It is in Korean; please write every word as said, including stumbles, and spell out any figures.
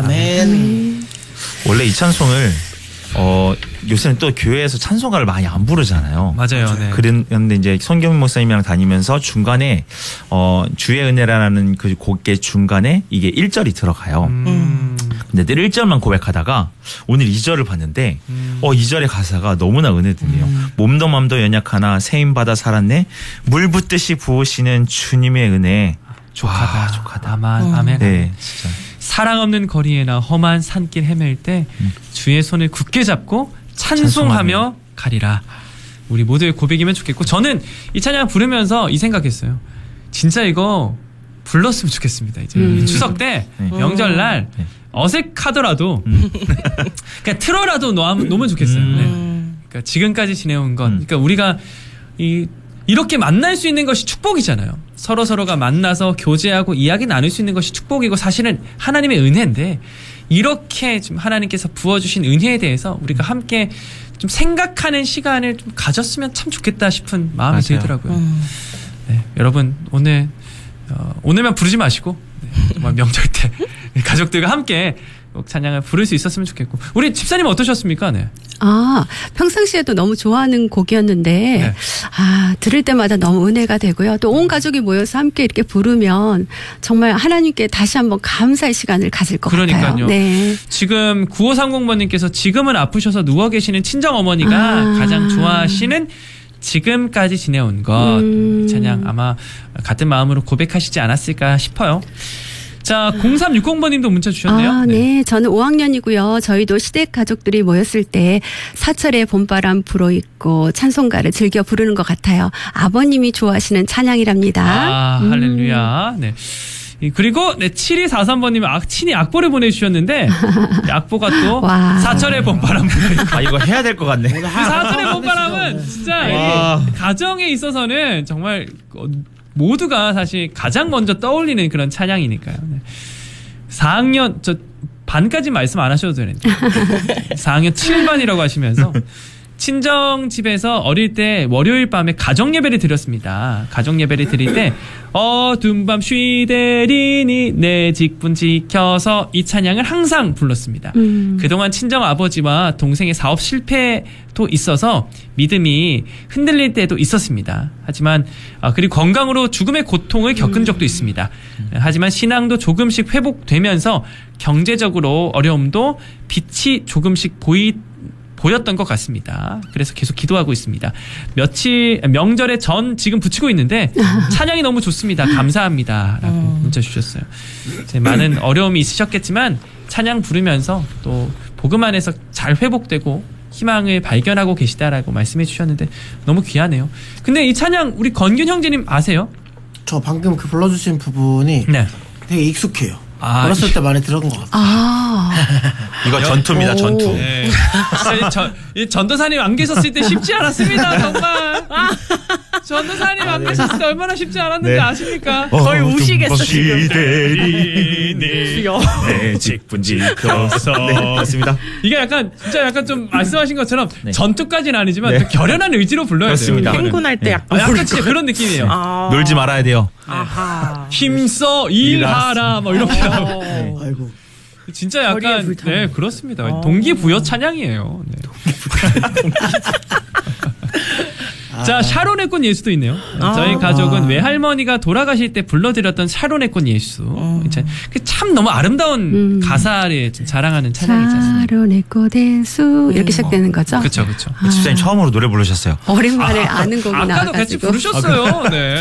아멘. 원래 이 찬송을 어 요새는 또 교회에서 찬송가를 많이 안 부르잖아요. 맞아요. 네. 그런데 이제 손경민 목사님이랑 다니면서 중간에 어 주의 은혜라는 그 곡의 중간에 이게 일 절이 들어가요. 음. 근데 늘 일 절만 고백하다가 오늘 이 절을 봤는데 음. 어 이 절의 가사가 너무나 은혜되네요. 음. 몸도 맘도 연약하나 세임 받아 살았네. 물 붓듯이 부으시는 주님의 은혜. 족하다. 와, 족하다. 아멘. 음. 아멘. 네, 진짜. 사랑 없는 거리에나 험한 산길 헤맬 때 음. 주의 손을 굳게 잡고 찬송하며 가리라. 우리 모두의 고백이면 좋겠고 저는 이 찬양 부르면서 이 생각했어요. 진짜 이거 불렀으면 좋겠습니다. 이제 음. 추석 때 네. 명절날 네. 어색하더라도 음. 그냥 틀어라도 놓으면, 놓으면 좋겠어요. 음. 네. 그러니까 지금까지 지내온 건 음. 그러니까 우리가 이 이렇게 만날 수 있는 것이 축복이잖아요. 서로 서로가 만나서 교제하고 이야기 나눌 수 있는 것이 축복이고 사실은 하나님의 은혜인데 이렇게 좀 하나님께서 부어주신 은혜에 대해서 우리가 함께 좀 생각하는 시간을 좀 가졌으면 참 좋겠다 싶은 마음이 맞아요. 들더라고요. 음. 네, 여러분 오늘 어, 오늘만 부르지 마시고 네, 정말 명절 때 가족들과 함께 꼭 찬양을 부를 수 있었으면 좋겠고 우리 집사님 어떠셨습니까? 네. 아, 평상시에도 너무 좋아하는 곡이었는데, 네. 아, 들을 때마다 너무 은혜가 되고요. 또 온 가족이 모여서 함께 이렇게 부르면 정말 하나님께 다시 한번 감사의 시간을 가질 것 그러니까요. 같아요. 네. 지금 구오삼공 번님께서 지금은 아프셔서 누워 계시는 친정어머니가 아. 가장 좋아하시는 지금까지 지내온 것 음. 이 찬양 아마 같은 마음으로 고백하시지 않았을까 싶어요. 자, 공삼육공 번님도 문자 주셨네요. 아, 네. 저는 오 학년이고요. 저희도 시댁 가족들이 모였을 때 사철의 봄바람 불어있고 찬송가를 즐겨 부르는 것 같아요. 아버님이 좋아하시는 찬양이랍니다. 아, 음. 할렐루야. 네. 이, 그리고 네, 칠이사삼 번님은 악, 친히 악보를 보내주셨는데 악보가 또 와. 사철의 봄바람 불어있고 아 이거 해야 될 것 같네. 그 사철의 봄바람은 진짜 와. 이게 가정에 있어서는 정말 어, 모두가 사실 가장 먼저 떠올리는 그런 찬양이니까요. 네. 사 학년 저 반까지 말씀 안 하셔도 되는데 사 학년 칠 반이라고 하시면서 친정 집에서 어릴 때 월요일 밤에 가정 예배를 드렸습니다. 가정 예배를 드릴 때 어두운 밤 쉬되리니 내 직분 지켜서 이 찬양을 항상 불렀습니다. 음. 그동안 친정 아버지와 동생의 사업 실패도 있어서 믿음이 흔들릴 때도 있었습니다. 하지만 아, 그리고 건강으로 죽음의 고통을 겪은 적도 있습니다. 하지만 신앙도 조금씩 회복되면서 경제적으로 어려움도 빛이 조금씩 보이 보였던 것 같습니다. 그래서 계속 기도하고 있습니다. 며칠 명절에 전 지금 붙이고 있는데 찬양이 너무 좋습니다. 감사합니다. 라고 문자 주셨어요. 이제 많은 어려움이 있으셨겠지만 찬양 부르면서 또 복음 안에서 잘 회복되고 희망을 발견하고 계시다라고 말씀해 주셨는데 너무 귀하네요. 근데 이 찬양 우리 건균 형제님 아세요? 저 방금 그 불러주신 부분이 네. 되게 익숙해요. 아, 어렸을 때 많이 들은 것 같아요. 아. 이거 전투입니다. 오. 전투. 네. 진짜 이, 전, 이 전도사님 안 계셨을 때 쉽지 않았습니다. 정말. 전도사님 안 계셨을 때 얼마나 쉽지 않았는지 네. 아십니까? 거의 우시겠어, 지금. 주여 네 직분 지켜서 네 맞습니다. 이게 약간 진짜 약간 좀 말씀하신 것처럼 네. 전투까지는 아니지만 네. 그 결연한 의지로 불러야 그렇습니다. 돼요. 이거는. 행군할 때 네. 약간. 아, 약간 진짜 그런 느낌이에요. 아. 놀지 말아야 돼요. 아하. 힘써 일하라 뭐 이렇게 하고 어. 아이고. 진짜 거리에 약간 불타는. 네 그렇습니다. 어. 동기부여 찬양이에요. 네. 자, 샤론의 꽃 예수도 있네요. 아. 저희 가족은 외할머니가 돌아가실 때 불러드렸던 샤론의 꽃 예수. 음. 참, 참 너무 아름다운 음. 가사를 좀 자랑하는 찬양이지 않습니까? 사론의 꽃에수 이렇게 시작되는 거죠. 그렇죠, 그렇죠. 집사님 처음으로 노래 부르셨어요. 오랜만에 아. 는 곡이 아까도 같이 나와가지고. 부르셨어요. 네.